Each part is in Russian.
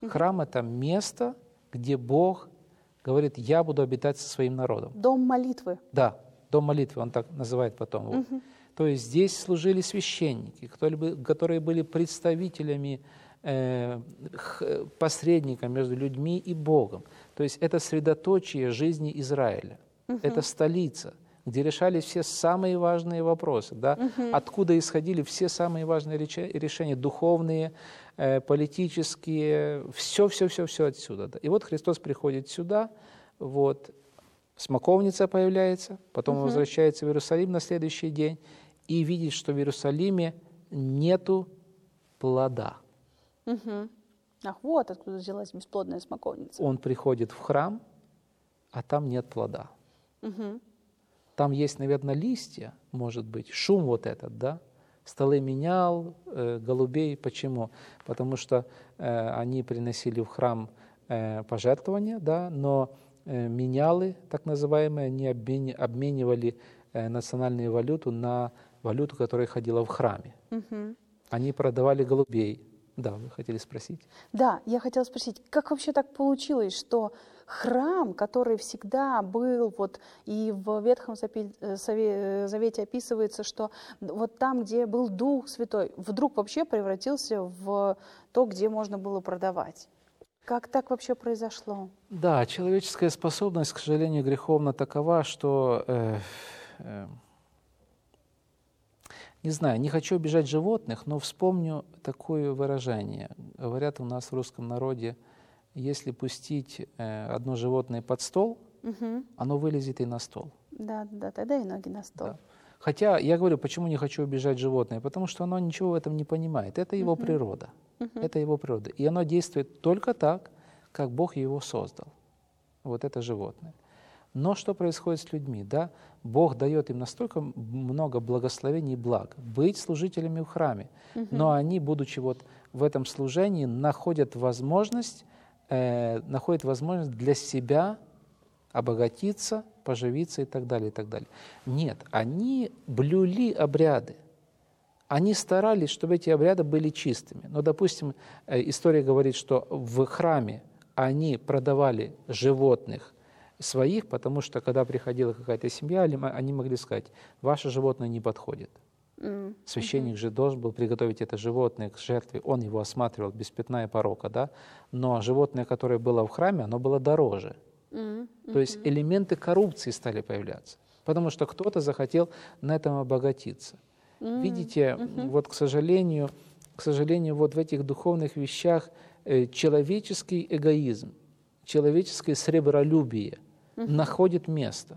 Храм — это место, где Бог говорит: я буду обитать со своим народом. Дом молитвы. Да, дом молитвы, он так называет потом его. То есть здесь служили священники, которые были представителями, посредником между людьми и Богом. То есть это средоточие жизни Израиля, это столица, где решались все самые важные вопросы, да? Откуда исходили все самые важные решения, духовные, политические, все отсюда. Да? И вот Христос приходит сюда, вот, смоковница появляется, потом он возвращается в Иерусалим на следующий день и видит, что в Иерусалиме нету плода. Ах, вот откуда взялась бесплодная смоковница. Он приходит в храм, а там нет плода. Там есть, наверное, листья, может быть, шум вот этот, да? Столы менял, голубей. Почему? Потому что они приносили в храм пожертвования, да, но менялы, так называемые, они обменивали национальную валюту на валюту, которая ходила в храме. Они продавали голубей. Да, вы хотели спросить? Да, я хотела спросить, как вообще так получилось, что храм, который всегда был, вот и в Ветхом Завете описывается, что вот там, где был Дух Святой, вдруг вообще превратился в то, где можно было продавать? Как так вообще произошло? Да, человеческая способность, к сожалению, греховно такова, что... Не знаю, не хочу обижать животных, но вспомню такое выражение. Говорят у нас в русском народе: если пустить одно животное под стол, оно вылезет и на стол. Да, тогда и ноги на стол. Да. Хотя я говорю, почему не хочу обижать животное? Потому что оно ничего в этом не понимает. Это его природа. Это его природа. И оно действует только так, как Бог его создал. Вот это животное. Но что происходит с людьми? Да? Бог дает им настолько много благословений и благ быть служителями в храме, но они, будучи вот в этом служении, находят возможность для себя обогатиться, поживиться и так далее, и так далее. Нет, они блюли обряды. Они старались, чтобы эти обряды были чистыми. Но, допустим, история говорит, что в храме они продавали животных своих, потому что, когда приходила какая-то семья, они могли сказать: ваше животное не подходит. Священник же должен был приготовить это животное к жертве, он его осматривал без пятна и порока, да? Но животное, которое было в храме, оно было дороже. То есть элементы коррупции стали появляться, потому что кто-то захотел на этом обогатиться. Видите, вот, к сожалению, вот в этих духовных вещах человеческий эгоизм, человеческое сребролюбие находит место.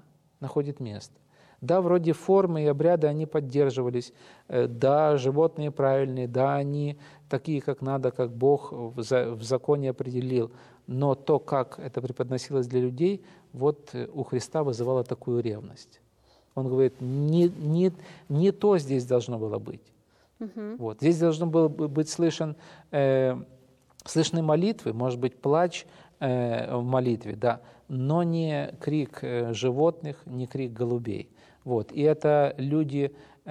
Да, вроде формы и обряды, они поддерживались, да, животные правильные, да, они такие, как надо, как Бог в законе определил, но то, как это преподносилось для людей, вот у Христа вызывало такую ревность. Он говорит: не то здесь должно было быть. Вот. Здесь должно было быть слышны молитвы, может быть, плач в молитве, да, но не крик животных, не крик голубей. Вот. И это люди,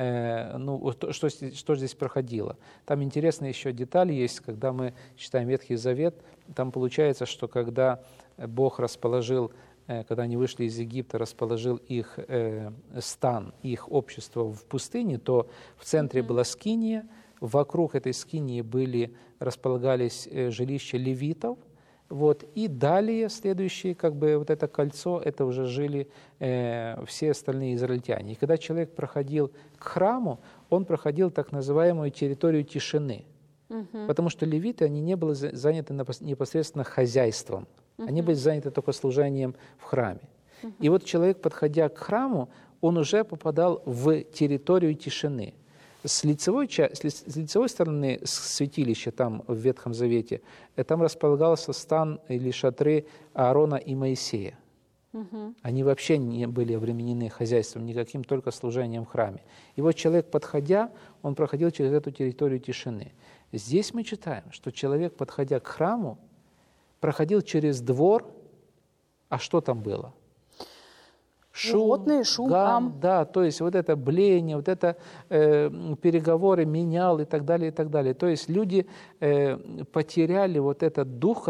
что здесь проходило. Там интересная еще деталь есть, когда мы читаем Ветхий Завет, там получается, что когда Бог расположил, когда они вышли из Египта, расположил их стан, их общество в пустыне, то в центре была скиния, вокруг этой скинии располагались жилища левитов, вот, и далее следующее, вот это кольцо, это уже жили все остальные израильтяне. И когда человек проходил к храму, он проходил так называемую территорию тишины, потому что левиты, они не были заняты непосредственно хозяйством, они были заняты только служением в храме. И вот человек, подходя к храму, он уже попадал в территорию тишины. С лицевой стороны святилища, там в Ветхом Завете, там располагался стан или шатры Аарона и Моисея. Они вообще не были обременены хозяйством никаким, только служением в храме. И вот человек, подходя, он проходил через эту территорию тишины. Здесь мы читаем, что человек, подходя к храму, проходил через двор, а что там было? Животные, шум, гам. Да, то есть вот это блеяние, вот это переговоры, менял и так далее, и так далее. То есть люди потеряли вот этот дух,